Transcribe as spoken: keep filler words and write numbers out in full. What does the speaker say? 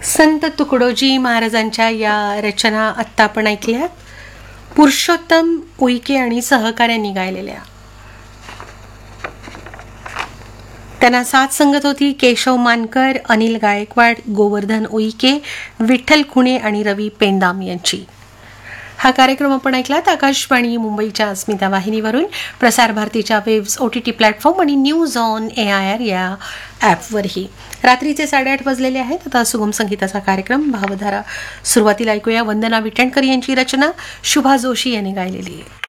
संत तुकडोजी महाराजांच्या या रचना आत्ता आपण ऐकल्या, पुरुषोत्तम उईके आणि सहकाऱ्यांनी गायलेल्या. त्यांना साथ संगत होती केशव मानकर, अनिल गायकवाड, गोवर्धन उईके, विठ्ठल खुणे आणि रवी पेंदाम यांची. हा कार्यक्रम आपण ऐकलात आकाशवाणी मुंबईच्या अस्मिता वाहिनीवरून, प्रसार भारतीच्या waves, O T T platform आणि news on A I R या ॲपवरही. रात्रीचे साडेआठ वाजलेले आहेत. आता सुगम संगीताचा कार्यक्रम भावधारा. सुरुवातीला ऐकूया वंदना विटणकर यांची रचना, शुभा जोशी यांनी गायलेली आहे.